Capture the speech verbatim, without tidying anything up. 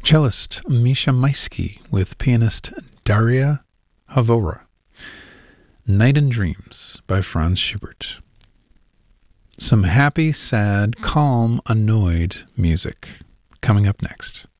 cellist Misha Maisky with pianist Daria Havora. Night and Dreams by Franz Schubert. Some happy, sad, calm, annoyed music coming up next.